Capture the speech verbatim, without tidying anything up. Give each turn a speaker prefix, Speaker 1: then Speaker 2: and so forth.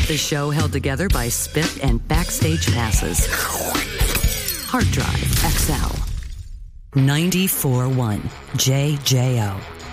Speaker 1: The show held together by spit and backstage passes. Hard Drive X L. ninety-four point one J J O.